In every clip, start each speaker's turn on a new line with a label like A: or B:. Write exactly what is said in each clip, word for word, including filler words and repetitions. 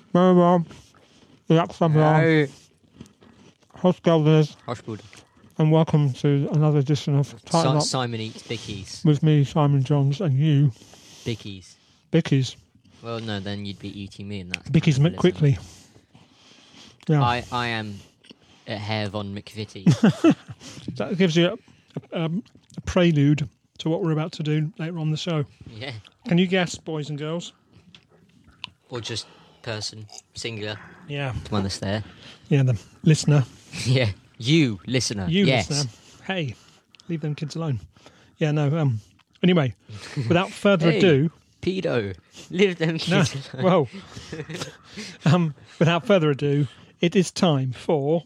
A: Very well. Relax from your host Galvez, and welcome to another edition of Tighten Up
B: Si- Simon Eats Bickies.
A: with me, Simon Johns, and you,
B: Bickies.
A: Bickies.
B: Well, no, then you'd be eating me, and that's
A: Bickies McQuickly. Yeah,
B: I, I am a Herr von McVitie.
A: that gives you a, um, a prelude to what we're about to do later on the show.
B: Yeah.
A: Can you guess, boys and girls?
B: Or just person, singular,
A: Yeah,
B: the one that's there.
A: yeah, the listener.
B: Yeah. You, listener.
A: You,
B: yes.
A: listener. Hey, leave them kids alone. Yeah, no. Um. Anyway, without further
B: Hey.
A: ado,
B: Pedo. Leave them
A: no,
B: kids alone.
A: well, um, without further ado, it is time for.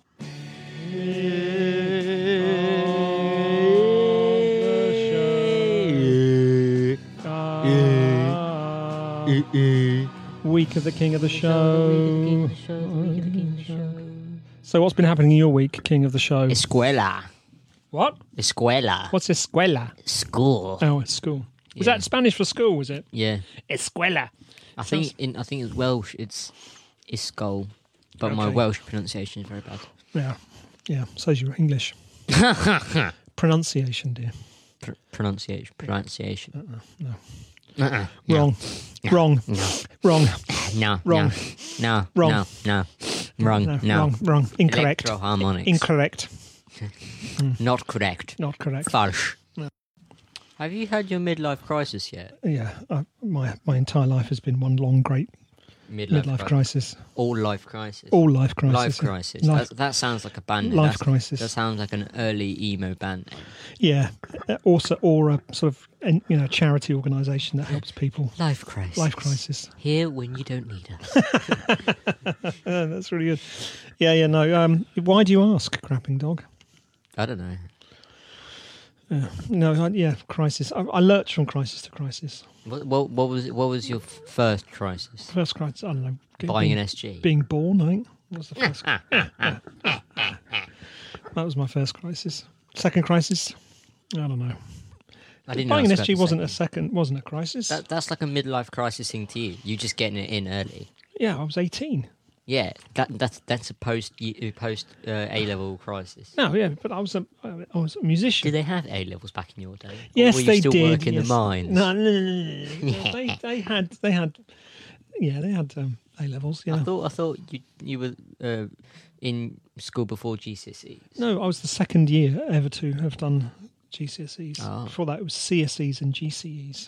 A: Week of the King of the Show. So, what's been happening in your week, King of the Show?
B: Escuela.
A: What?
B: Escuela.
A: What's escuela?
B: School.
A: Oh, it's school. Was
B: Yeah.
A: that Spanish for school? Was it?
B: Yeah.
A: Escuela.
B: I
A: Sounds-
B: think in I think it's Welsh. It's Iscol, but my
A: Okay.
B: Welsh pronunciation is very bad.
A: Yeah, yeah. So's your English pronunciation, dear.
B: Pr- pronunciation. Pronunciation.
A: No,
B: Uh-uh.
A: wrong, wrong, wrong,
B: No.
A: Wrong.
B: No.
A: Wrong.
B: No. No. Wrong.
A: no,
B: No.
A: wrong, wrong. Incorrect.
B: Electroharmonics.
A: Incorrect.
B: Not correct.
A: Not correct.
B: Falsch.
A: No.
B: Have you had your midlife crisis yet?
A: Yeah, I, my my entire life has been one long great
B: Midlife,
A: midlife
B: cri-
A: crisis.
B: All life crisis.
A: All life crisis.
B: Life
A: yeah.
B: crisis.
A: Life,
B: That, that sounds like a band name.
A: life
B: That's-
A: crisis.
B: That sounds like an early emo band name.
A: Yeah. Uh, Also, or a sort of en- you know charity organisation that helps people.
B: Life crisis.
A: Life crisis.
B: Here when you don't need us.
A: Uh, that's really good. Yeah, yeah. No. Um. Why do you ask, crapping dog?
B: I don't know.
A: Uh, no. I, yeah. Crisis. I, I lurch from crisis to crisis.
B: What, what, what was what was your f- first crisis?
A: First crisis. I don't know. get-
B: Buying
A: being,
B: an S G.
A: being born. I think was the first. That was my first crisis. Second crisis. I don't know.
B: I didn't
A: Buying an
B: ask
A: S G
B: about the
A: wasn't a
B: second.
A: second. Wasn't a crisis.
B: That, that's like a midlife crisis thing to you. You just getting it in early.
A: yeah, I was eighteen.
B: Yeah, that that's that's a post post uh, A level crisis.
A: No, yeah, but I was a I was a musician.
B: Did they have A levels back in your day? Or
A: Yes,
B: were you
A: they
B: still
A: did.
B: work in
A: yes.
B: the mines?
A: No, no, no, no, no, no. they they had they had yeah they had um, A levels. Yeah.
B: I thought I thought you you were uh, in school before G C S Es.
A: No, I was the second year ever to have done G C S Es.
B: Oh.
A: Before that, it was C S Es and G C Es.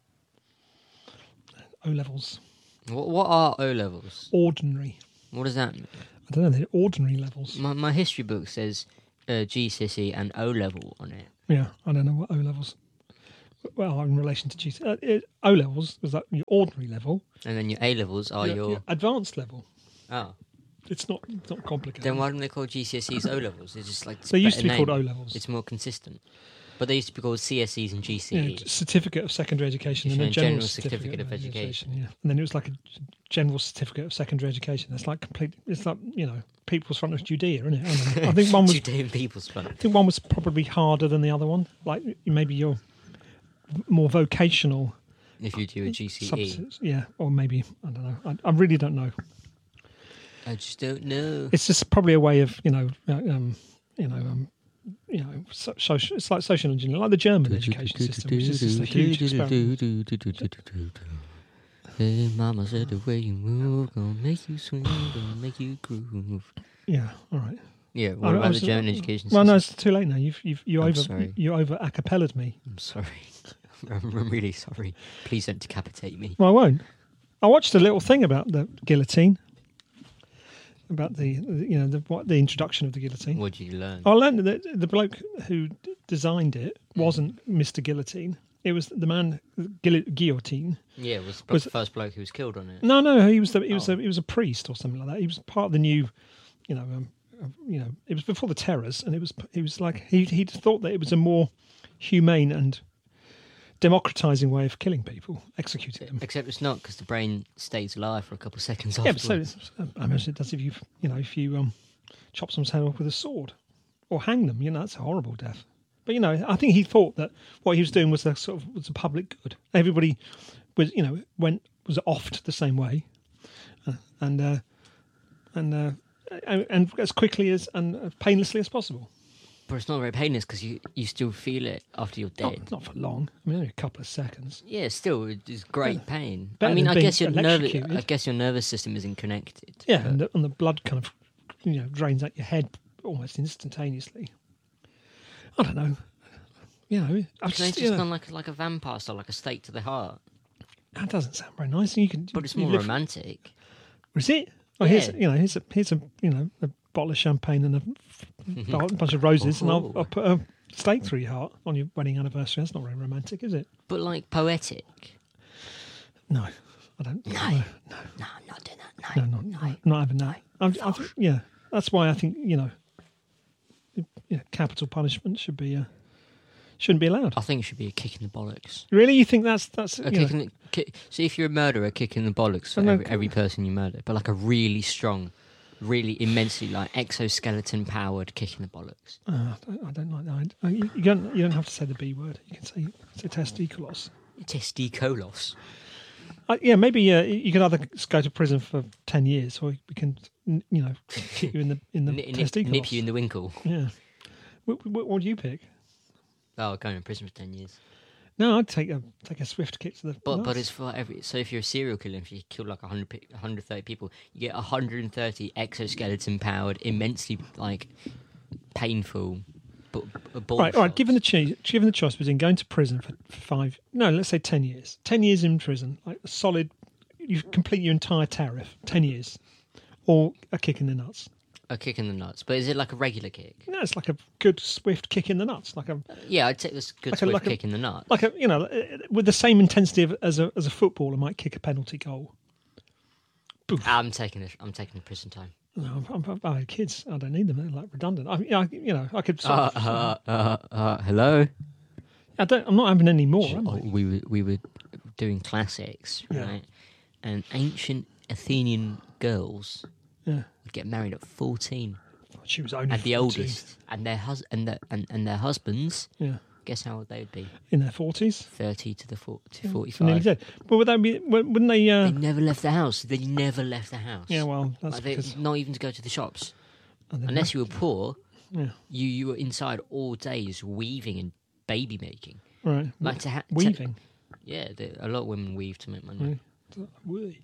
A: O levels,
B: What what are O levels?
A: ordinary.
B: What does that mean?
A: I don't know. They're ordinary levels.
B: My my history book says uh, G C S E and O level on it.
A: Yeah, I don't know what O levels. Well, in relation to G C, uh, it, O levels was that your ordinary level.
B: And then your A levels are
A: your,
B: your,
A: your advanced level.
B: oh.
A: It's not it's not complicated.
B: Then why don't they call G C S Es O levels? It's just like
A: They used to be
B: better
A: called O
B: name.
A: levels.
B: It's more consistent. But they used to be called C S Es and G C
A: Yeah,
B: Es.
A: certificate of secondary education and a
B: And
A: general,
B: general
A: certificate,
B: certificate
A: of
B: of
A: education.
B: education.
A: Yeah, and then it was like a g- general certificate of secondary education. It's like complete. It's like you know, People's Front of Judea, isn't it? I, don't know. I think one was.
B: Judean People's Front.
A: I think one was probably harder than the other one. Like maybe you're more vocational.
B: If you do a G C E.
A: substance- yeah, or maybe I don't know. I, I really don't know.
B: I just don't know.
A: It's just probably a way of you know, uh, um, you know, um, you know, so, social. It's like social engineering, like the German education system, which is just a huge experiment.
B: Hey, mama said the way you move gonna make you swing, gonna make you groove.
A: Yeah, all right.
B: Yeah,
A: I-
B: what
A: I
B: about
A: was-
B: the German education
A: Well,
B: system?
A: no, it's too late now. You've you've you
B: I'm
A: over
B: sorry.
A: you over acapellaed me.
B: I'm sorry. I'm really sorry. Please don't decapitate me.
A: Well, I won't. I watched a little thing about the guillotine, about the, the you know the what the introduction of the guillotine.
B: What did you learn?
A: I learned that the bloke who d- designed it wasn't Mister Guillotine. It was the man Guil- Guillotine.
B: Yeah, it was,
A: was-
B: the first bloke who was killed on it.
A: No, no, he was the he was
B: Oh.
A: a, he was a priest or something like that. He was part of the new, you know, um, uh, you know, it was before the terrors, and it was he was like he he thought that it was a more humane and democratizing way of killing people, executing them.
B: Except it's not, because the brain stays alive for a couple of seconds
A: Yeah, but so
B: afterwards.
A: it's, I imagine it does if you you know if you um chop someone's head off with a sword or hang them. You know, that's a horrible death. But you know, I think he thought that what he was doing was a sort of was a public good. Everybody was you know went was offed the same way, uh, and uh, and uh, and and as quickly as and as painlessly as possible.
B: But it's not very painless because you, you still feel it after you're dead.
A: Not, not for long. I mean, only a couple of seconds.
B: Yeah, still, it's great pain.
A: better
B: I mean,
A: than
B: I
A: being
B: guess your nervous,
A: electrocuted.
B: I guess your nervous system isn't connected.
A: Yeah,
B: but-
A: and the, and the blood kind of, you know, drains out your head almost instantaneously. I don't know. You know, I
B: It's
A: just,
B: just
A: you know,
B: gone like like a vampire style, like a stake to the heart.
A: that doesn't sound very nice. You can,
B: But it's
A: you
B: more
A: live-
B: romantic.
A: Is it? Oh, here's
B: Yeah.
A: you know, here's a here's a you know a bottle of champagne and a f- a bunch of roses, and I'll,
B: Oh.
A: I'll put a stake through your heart on your wedding anniversary. That's not very romantic, is it?
B: But like poetic.
A: No, I don't.
B: No.
A: No,
B: No, I'm not doing that. No,
A: no, not, no, not having that. I'm, I think, yeah, that's why I think you know, yeah, capital punishment should be uh, shouldn't be allowed.
B: I think it should be a kick in the bollocks.
A: Really, you think that's that's
B: A
A: you
B: kick
A: know,
B: in the, kick, so if you're a murderer, a kick in the bollocks for
A: I know-
B: every, every person you murder. But like a really strong, really immensely like exoskeleton powered kick in the bollocks.
A: uh, I, don't, I don't like that. I, you, you don't you don't have to say the B word. You can say say testiculos.
B: Testicolos.
A: Uh, yeah, maybe uh, you could either go to prison for ten years, or we can, n- you know, hit you in the in the
B: Nip, nip,
A: testiculos.
B: nip you in the winkle.
A: Yeah. What, what, what do you pick?
B: Oh, going to prison for ten years.
A: No, I'd take a take a swift kick to the.
B: But
A: nuts.
B: but it's for every. So if you're a serial killer, if you kill like one hundred, pe- one hundred thirty people, you get one hundred thirty exoskeleton powered, immensely like painful. But, but ball
A: right, all right.
B: shots.
A: Given the choice, given the choice between going to prison for, for five, no, let's say ten years. Ten years in prison, like a solid, you complete your entire tariff. Ten years, or a kick in the nuts.
B: A kick in the nuts, but is it like a regular kick?
A: No, it's like a good swift kick in the nuts, like a
B: Yeah, I'd take this good
A: Like a-
B: swift
A: like a-
B: kick in the nuts.
A: like a you know with the same intensity of, as a as a footballer might kick a penalty goal. Boof.
B: I'm taking it. I'm taking the prison time.
A: No, I'm, I'm, I had kids. I don't need them. They're like redundant. I, I you know, I could. Sort
B: Uh,
A: of,
B: uh, uh, uh, hello.
A: I don't. I'm not having any more. Am
B: Oh,
A: I?
B: we were we were doing classics,
A: Yeah.
B: right? And ancient Athenian girls
A: Yeah.
B: would get married at fourteen,
A: She was only
B: and the
A: fourteen.
B: oldest, and their hus- and, the, and and their husbands.
A: Yeah,
B: Guess how old they would be?
A: in their forties.
B: Thirty to the four, to
A: So nearly
B: forty-five.
A: dead. But would that be? Wouldn't they? Uh,
B: They never left the house. They never left the house.
A: yeah. Well, that's
B: Like they,
A: because
B: not even to go to the shops.
A: oh, they
B: Unless
A: left-
B: you were poor,
A: Yeah.
B: you you were inside all days weaving and baby making.
A: Right.
B: Like to ha- to-
A: Weaving.
B: Yeah, the, a lot of women weave to make money.
A: Right. Wee.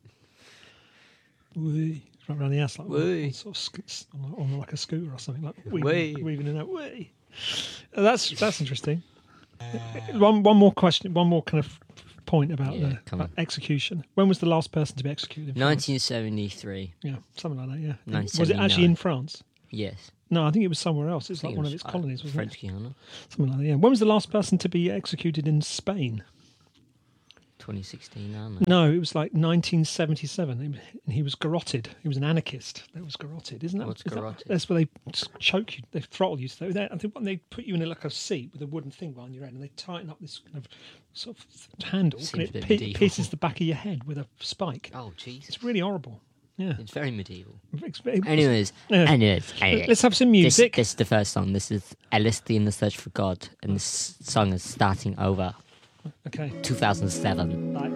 A: Wee. Right around the ass like
B: Wee.
A: on, sort of sc- on, on like a scooter or something like
B: Wee.
A: weaving, weaving in that way. That's that's interesting. One one more question. One more kind of point about
B: Yeah,
A: the
B: come
A: about
B: on.
A: execution. When was the last person to be executed? In France?
B: nineteen seventy-three.
A: Yeah, something like that. Yeah.
B: nineteen
A: Was it actually
B: seventy-nine.
A: in France?
B: Yes.
A: No, I think it was somewhere else. It's
B: I
A: like
B: think
A: one
B: it
A: of
B: was,
A: its
B: uh,
A: colonies, wasn't
B: French
A: it?
B: Guiana.
A: Something like that. Yeah. When was the last person to be executed in Spain?
B: twenty sixteen, I don't know.
A: No, it was like nineteen seventy-seven. He- And he was garroted. He was an anarchist. That was garroted, isn't that?
B: What's
A: is that-
B: garroted?
A: that's where they s- choke you. They throttle you. So they, I think when they put you in a, like a seat with a wooden thing behind your head, and they tighten up this kind of sort of handle,
B: Seems
A: and
B: a
A: it
B: bit
A: pi-
B: medieval.
A: pierces the back of your head with a spike.
B: Oh, Jesus.
A: It's really horrible. Yeah.
B: It's very medieval.
A: It's- it-
B: Anyways,
A: Yeah.
B: anyways, anyways.
A: Let's have some
B: This,
A: music.
B: this is the first song. This is L S D in the Search for God. And this song is starting over
A: Okay.
B: two thousand seven.
A: Right.